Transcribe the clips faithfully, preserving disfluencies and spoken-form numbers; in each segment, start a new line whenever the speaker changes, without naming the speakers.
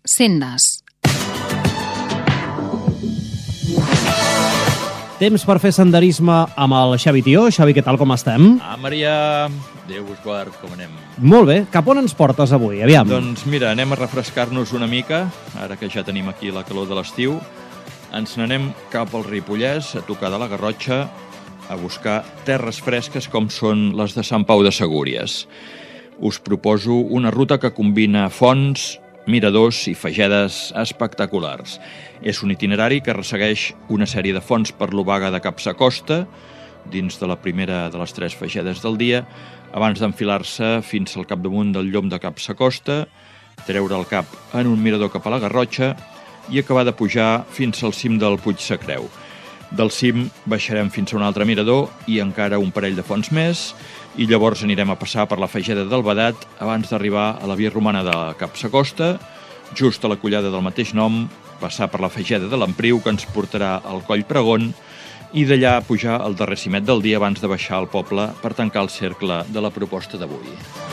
Sendes.
Temps per fer senderisme amb el Xavi Tió. Xavi, què tal, com estem?
Ah, Maria, Déu us guard, com anem?
Molt bé. Cap on ens portes avui? Aviam.
Doncs mira, anem a refrescar-nos una mica, ara que ja tenim aquí la calor de l'estiu. Ens n'anem cap al Ripollès, a tocar de la Garrotxa, a buscar terres fresques com són les de Sant Pau de Segúries. Us proposo una ruta que combina fonts, miradors i fagedes espectaculars. És un itinerari que ressegueix una sèrie de fonts per l'Obaga de Capsacosta, dins de la primera de les tres fagedes del dia, abans d'enfilar-se fins al capdamunt del Llom de Capsacosta, treure el cap en un mirador cap a la Garrotxa i acabar de pujar fins al cim del Puig Sacreu. Del cim baixarem fins a un altre mirador i encara un parell de fonts més, i llavors anirem a passar per la fageda del Badat abans d'arribar a la via romana de Capsacosta, just a la collada del mateix nom, passar per la fageda de l'Empriu, que ens portarà al Coll Pregon, i d'allà pujar al darrer cimet del dia abans de baixar al poble per tancar el cercle de la proposta d'avui.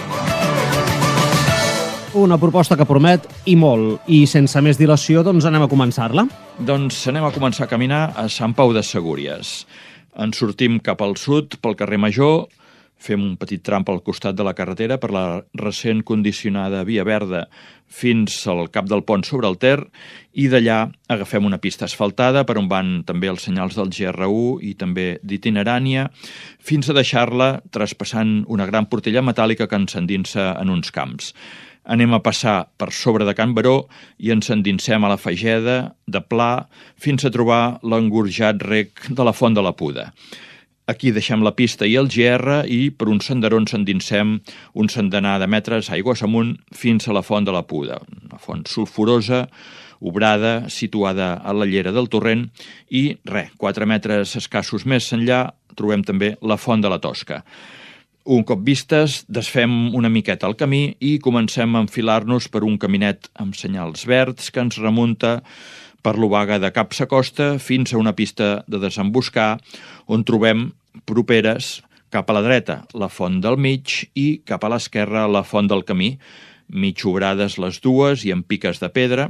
Una proposta que promet i molt, i sense més dilació, doncs anem a començar-la.
Doncs anem a començar a caminar a Sant Pau de Segúries. Ens sortim cap al sud, pel carrer Major, fem un petit tram pel costat de la carretera per la recent condicionada Via Verda fins al cap del pont sobre el Ter, i d'allà agafem una pista asfaltada per on van també els senyals del G R U i també d'itinerània, fins a deixar-la traspassant una gran portella metàl·lica que ens endinsa en uns camps. Anem a passar per sobre de Can Baró i ens endinsem a la fageda de Pla fins a trobar l'engorjat rec de la Font de la Puda. Aquí deixem la pista i el G R i per un senderó ens endinsem un centenar de metres aigües amunt fins a la Font de la Puda, una font sulfurosa, obrada, situada a la llera del torrent, i res, quatre metres escassos més enllà trobem també la Font de la Tosca. Un cop vistes, desfem una miqueta el camí i comencem a enfilar-nos per un caminet amb senyals verds que ens remunta per l'Obaga de Capsacosta fins a una pista de desemboscar on trobem properes cap a la dreta la Font del Mig i cap a l'esquerra la Font del Camí, mig obrades les dues i amb piques de pedra,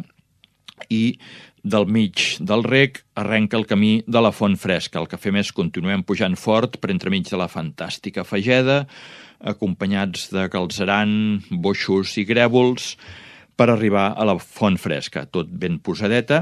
i del mig del rec arrenca el camí de la Font Fresca. El que fem és continuem pujant fort per entremig de la fantàstica fageda, acompanyats de galzeran, boixos i grèvols, per arribar a la Font Fresca, tot ben posadeta,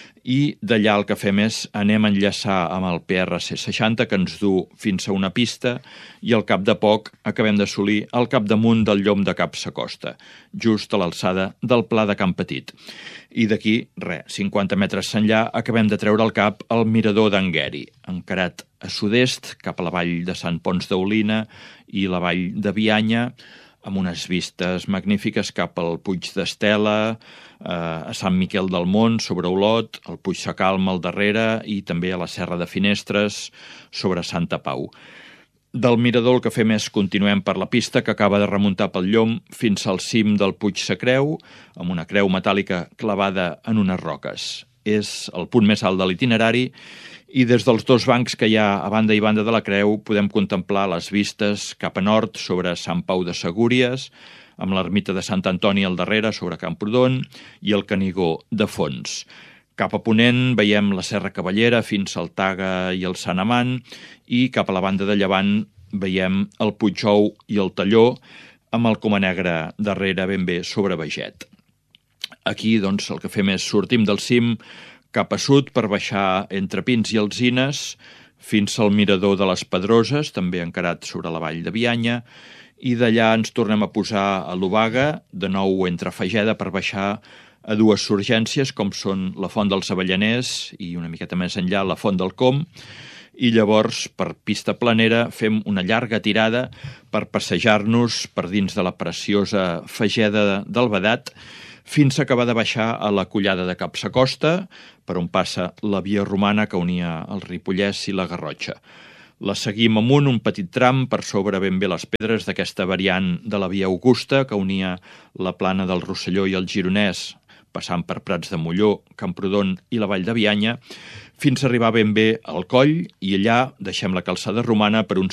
i d'allà el que fem és anem a enllaçar amb el P R C seixanta, que ens du fins a una pista, i al cap de poc acabem d'assolir el capdamunt del Llom de Capsacosta, just a l'alçada del Pla de Can Petit. I d'aquí, res, cinquanta metres enllà, acabem de treure el cap al mirador d'Angueri, encarat a sud-est, cap a la vall de Sant Pons d'Olina i la vall de Bianya, amb unes vistes magnífiques cap al Puig d'Estela, eh, a Sant Miquel del Mont, sobre Olot, al Puig Sacalm al darrere i també a la Serra de Finestres, sobre Santa Pau. Del mirador el que fem és continuem per la pista que acaba de remuntar pel Llom fins al cim del Puig Sacreu, amb una creu metàl·lica clavada en unes roques. És el punt més alt de l'itinerari, i des dels dos bancs que hi ha a banda i banda de la creu podem contemplar les vistes cap a nord sobre Sant Pau de Segúries, amb l'ermita de Sant Antoni al darrere sobre Camprodon i el Canigó de fons. Cap a ponent veiem la Serra Cavallera fins al Taga i el Sant Amant, i cap a la banda de llevant veiem el Puigjou i el Talló, amb el Coma Negra darrere ben bé sobre Beget. Aquí, doncs, el que fem és sortim del cim cap a sud per baixar entre pins i alzines fins al mirador de les Pedroses, també encarat sobre la vall de Bianya, i d'allà ens tornem a posar a l'Obaga, de nou entre fageda per baixar a dues surgències, com són la Font dels Avellaners i una miqueta més enllà la Font del Com, i llavors per pista planera fem una llarga tirada per passejar-nos per dins de la preciosa fageda del Badat fins a acabar de baixar a la collada de Capsacosta, per on passa la via romana que unia el Ripollès i la Garrotxa. La seguim amunt un petit tram per sobre ben bé les pedres d'aquesta variant de la via Augusta que unia la plana del Rosselló i el Gironès, passant per Prats de Molló, Camprodon i la Vall de Bianya, fins a arribar ben bé al coll, i allà deixem la calçada romana per un